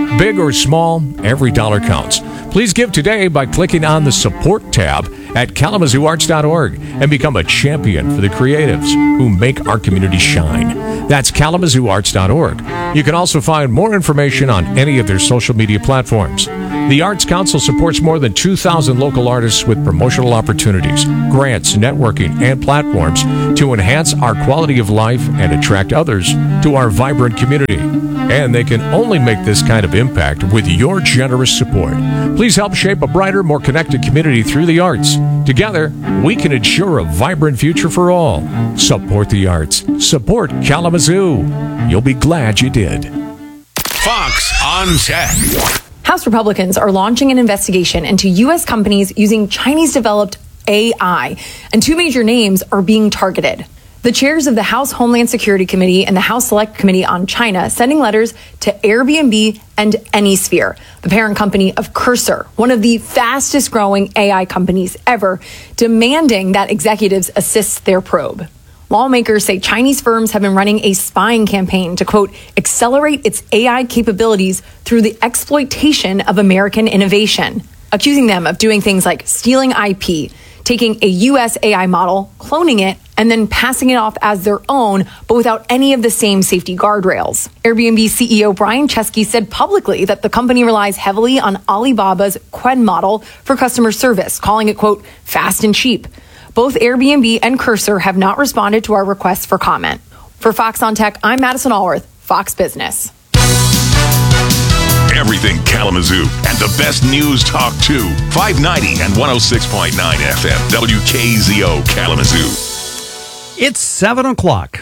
Big or small, every dollar counts. Please give today by clicking on the support tab at kalamazoo arts dot org and become a champion for the creatives who make our community shine. That's kalamazoo arts dot org. You can also find more information on any of their social media platforms. The Arts Council supports more than two thousand local artists with promotional opportunities, grants, networking, and platforms to enhance our quality of life and attract others to our vibrant community. And they can only make this kind of impact with your generous support. Please help shape a brighter, more connected community through the arts. Together, we can ensure a vibrant future for all. Support the arts. Support Kalamazoo. You'll be glad you did. Fox on Tech. House Republicans are launching an investigation into U S companies using Chinese-developed A I, and two major names are being targeted. The chairs of the House Homeland Security Committee and the House Select Committee on China sending letters to Airbnb and Anysphere, the parent company of Cursor, one of the fastest growing A I companies ever, demanding that executives assist their probe. Lawmakers say Chinese firms have been running a spying campaign to, quote, accelerate its A I capabilities through the exploitation of American innovation, accusing them of doing things like stealing I P, taking a U S A I model, cloning it, and then passing it off as their own, but without any of the same safety guardrails. Airbnb C E O Brian Chesky said publicly that the company relies heavily on Alibaba's Qwen model for customer service, calling it, quote, fast and cheap. Both Airbnb and Cursor have not responded to our requests for comment. For Fox on Tech, I'm Madison Allworth, Fox Business. Everything Kalamazoo and the best news talk too. five ninety and one oh six point nine F M. W K Z O Kalamazoo. It's seven o'clock.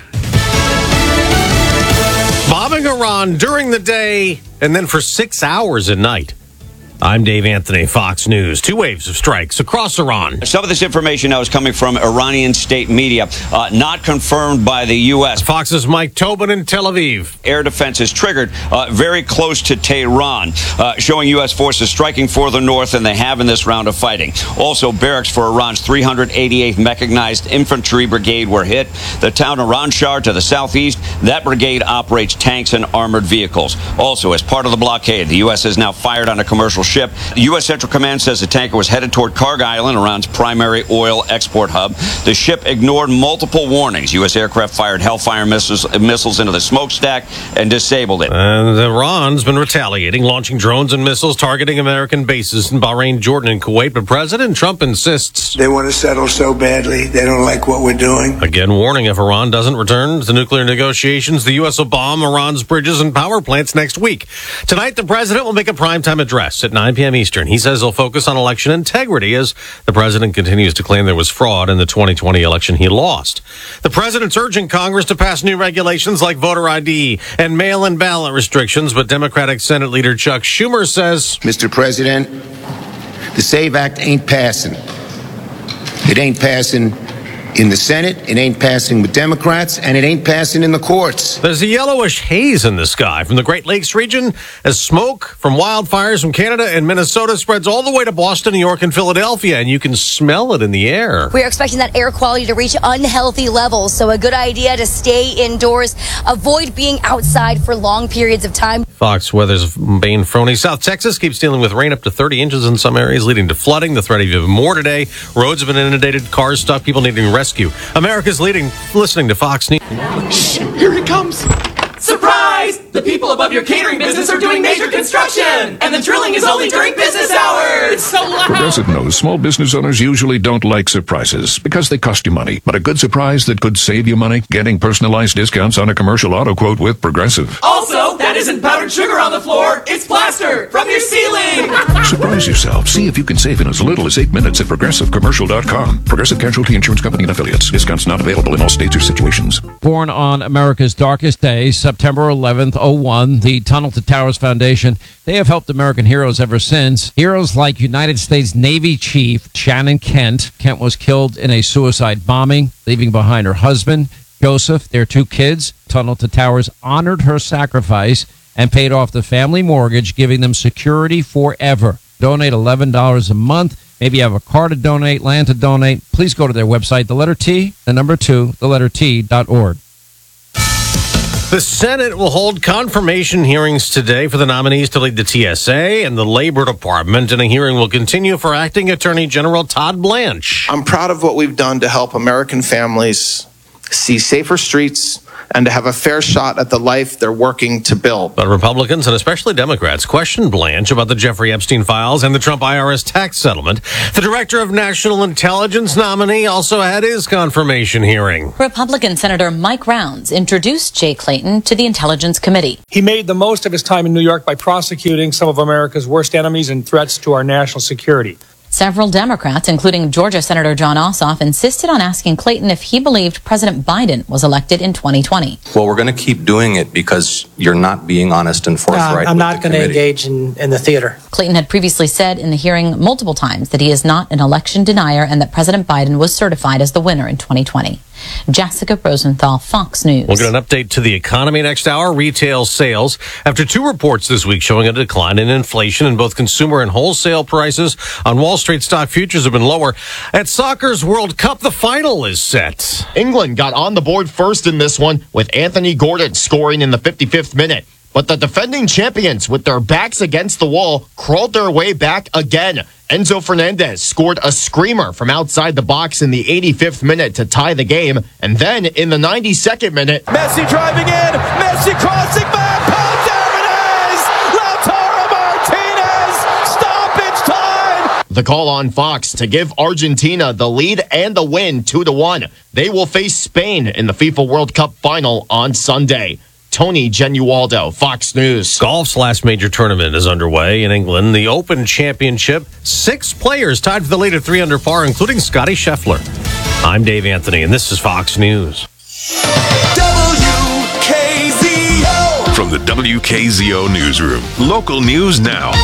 Bombing Iran during the day and then for six hours at night. I'm Dave Anthony, Fox News. Two waves of strikes across Iran. Some of this information now is coming from Iranian state media, uh, not confirmed by the U S. Fox's Mike Tobin in Tel Aviv. Air defense is triggered uh, very close to Tehran, uh, showing U S forces striking further north than they have in this round of fighting. Also, barracks for Iran's three hundred eighty-eighth Mechanized Infantry Brigade were hit. The town of Ranshar to the southeast, that brigade operates tanks and armored vehicles. Also, as part of the blockade, the U S has now fired on a commercial ship. The U S Central Command says the tanker was headed toward Karg Island, Iran's primary oil export hub. The ship ignored multiple warnings. U S aircraft fired Hellfire missiles, missiles into the smokestack and disabled it. And Iran's been retaliating, launching drones and missiles targeting American bases in Bahrain, Jordan, and Kuwait. But President Trump insists they want to settle so badly. They don't like what we're doing. Again, warning if Iran doesn't return to nuclear negotiations, the U S will bomb Iran's bridges and power plants next week. Tonight, the president will make a primetime address at nine p.m. Eastern. He says he'll focus on election integrity as the president continues to claim there was fraud in the twenty twenty election he lost. The president's urging Congress to pass new regulations like voter I D and mail-in ballot restrictions, but Democratic Senate Leader Chuck Schumer says, Mister President, the SAVE Act ain't passing. It ain't passing in the Senate, it ain't passing with Democrats, and it ain't passing in the courts. There's a yellowish haze in the sky from the Great Lakes region as smoke from wildfires from Canada and Minnesota spreads all the way to Boston, New York, and Philadelphia, and you can smell it in the air. We're expecting that air quality to reach unhealthy levels, so a good idea to stay indoors, avoid being outside for long periods of time. Fox Weather's Bane Froney. South Texas keeps dealing with rain up to thirty inches in some areas, leading to flooding. The threat of even more today. Roads have been inundated, cars stuck, people needing rescue. America's leading, listening to Fox News. Shh, here it comes. Surprise! The people above your catering business are doing major construction, and the drilling is only during business hours. It's so loud. Progressive knows small business owners usually don't like surprises because they cost you money. But a good surprise that could save you money? Getting personalized discounts on a commercial auto quote with Progressive. Also, that isn't powdered sugar on the floor. It's plaster from your ceiling. Surprise yourself. See if you can save in as little as eight minutes at progressive commercial dot com. Progressive Casualty Insurance Company and Affiliates. Discounts not available in all states or situations. Born on America's darkest days, September eleventh, oh one, the Tunnel to Towers Foundation, they have helped American heroes ever since. Heroes like United States Navy Chief Shannon Kent. Kent was killed in a suicide bombing, leaving behind her husband, Joseph, their two kids. Tunnel to Towers honored her sacrifice and paid off the family mortgage, giving them security forever. Donate eleven dollars a month. Maybe you have a car to donate, land to donate. Please go to their website, the letter T, the number two, the letter T dot org. The Senate will hold confirmation hearings today for the nominees to lead the T S A and the Labor Department, and a hearing will continue for Acting Attorney General Todd Blanche. I'm proud of what we've done to help American families see safer streets and to have a fair shot at the life they're working to build. But Republicans and especially Democrats questioned Blanche about the Jeffrey Epstein files and the Trump I R S tax settlement. The Director of National Intelligence nominee also had his confirmation hearing. Republican Senator Mike Rounds introduced Jay Clayton to the Intelligence Committee. He made the most of his time in New York by prosecuting some of America's worst enemies and threats to our national security. Several Democrats, including Georgia Senator John Ossoff, insisted on asking Clayton if he believed President Biden was elected in twenty twenty. Well, we're going to keep doing it because you're not being honest and forthright. Uh, I'm not going to engage in, in the theater. Clayton had previously said in the hearing multiple times that he is not an election denier and that President Biden was certified as the winner in twenty twenty. Jessica Rosenthal, Fox News. We'll get an update to the economy next hour. Retail sales after two reports this week showing a decline in inflation in both consumer and wholesale prices on Wall Street. Stock futures have been lower. At soccer's World Cup, the final is set. England got on the board first in this one with Anthony Gordon scoring in the fifty-fifth minute. But the defending champions, with their backs against the wall, crawled their way back again. Enzo Fernandez scored a screamer from outside the box in the eighty-fifth minute to tie the game. And then in the ninety-second minute, Messi driving in, Messi crossing back, oh, there it is! Lautaro Martinez, stoppage time! The call on Fox to give Argentina the lead and the win two to one. They will face Spain in the FIFA World Cup final on Sunday. Tony Genualdo, Fox News. Golf's last major tournament is underway in England. The Open Championship. Six players tied for the lead at three under par, including Scotty Scheffler. I'm Dave Anthony, and this is Fox News. W K Z O. From the W K Z O newsroom. Local news now.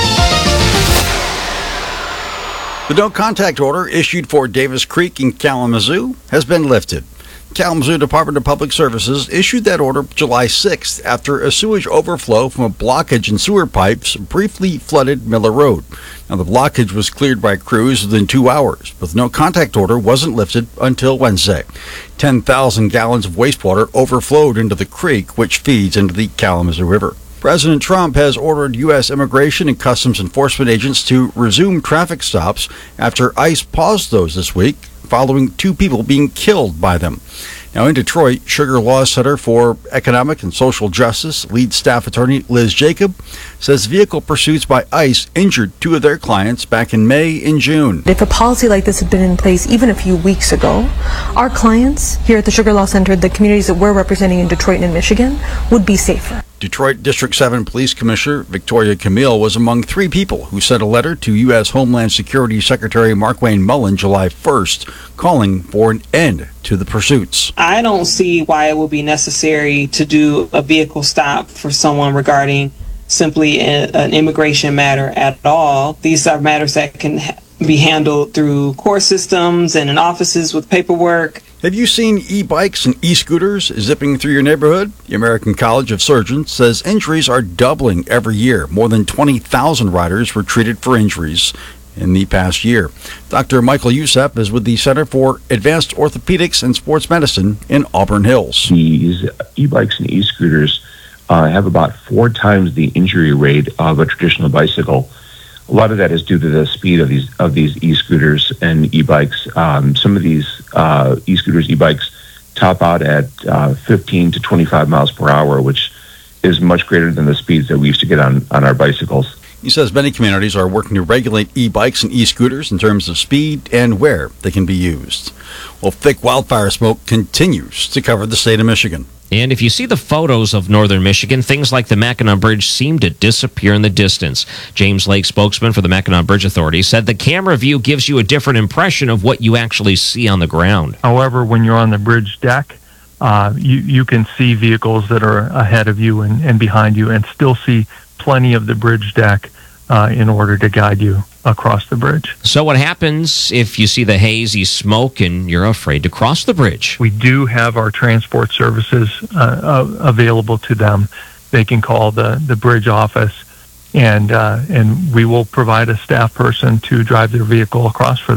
The no contact order issued for Davis Creek in Kalamazoo has been lifted. Kalamazoo Department of Public Services issued that order July sixth after a sewage overflow from a blockage in sewer pipes briefly flooded Miller Road. Now, the blockage was cleared by crews within two hours, but the no contact order wasn't lifted until Wednesday. ten thousand gallons of wastewater overflowed into the creek, which feeds into the Kalamazoo River. President Trump has ordered U S Immigration and Customs Enforcement agents to resume traffic stops after ICE paused those this week, following two people being killed by them. Now, in Detroit, Sugar Law Center for Economic and Social Justice lead staff attorney Liz Jacob says vehicle pursuits by ICE injured two of their clients back in May and June. If a policy like this had been in place even a few weeks ago, our clients here at the Sugar Law Center, the communities that we're representing in Detroit and in Michigan, would be safer. Detroit District seven Police Commissioner Victoria Camille was among three people who sent a letter to U S Homeland Security Secretary Markwayne Mullin July first, calling for an end to the pursuits. I don't see why it would be necessary to do a vehicle stop for someone regarding simply a, an immigration matter at all. These are matters that can ha- be handled through court systems and in offices with paperwork. Have you seen e-bikes and e-scooters zipping through your neighborhood? The American College of Surgeons says injuries are doubling every year. More than twenty thousand riders were treated for injuries in the past year. Doctor Michael Youssef is with the Center for Advanced Orthopedics and Sports Medicine in Auburn Hills. These e-bikes and e-scooters uh, have about four times the injury rate of a traditional bicycle. A lot of that is due to the speed of these of these e-scooters and e-bikes. Um, some of these uh, e-scooters, e-bikes top out at uh, fifteen to twenty-five miles per hour, which is much greater than the speeds that we used to get on, on our bicycles. He says many communities are working to regulate e-bikes and e-scooters in terms of speed and where they can be used. Well, thick wildfire smoke continues to cover the state of Michigan. And if you see the photos of northern Michigan, things like the Mackinac Bridge seem to disappear in the distance. James Lake, spokesman for the Mackinac Bridge Authority, said the camera view gives you a different impression of what you actually see on the ground. However, when you're on the bridge deck, uh, you, you can see vehicles that are ahead of you and, and behind you and still see plenty of the bridge deck uh, in order to guide you across the bridge. So what happens if you see the hazy smoke and you're afraid to cross the bridge? We do have our transport services uh, uh, available to them. They can call the, the bridge office, and uh, and we will provide a staff person to drive their vehicle across for them.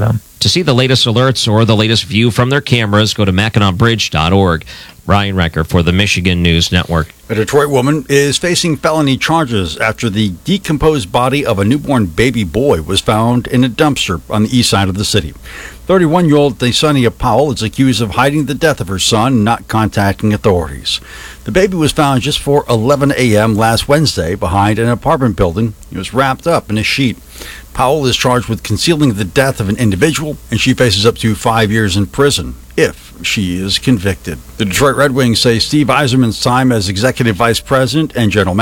To see the latest alerts or the latest view from their cameras, go to mackinac bridge dot org. Ryan Recker for the Michigan News Network. A Detroit woman is facing felony charges after the decomposed body of a newborn baby boy was found in a dumpster on the east side of the city. thirty-one-year-old Desania Powell is accused of hiding the death of her son and not contacting authorities. The baby was found just before eleven a.m. last Wednesday behind an apartment building. He was wrapped up in a sheet. Powell is charged with concealing the death of an individual, and she faces up to five years in prison if she is convicted. The Detroit Red Wings say Steve Yzerman's time as executive vice president and general manager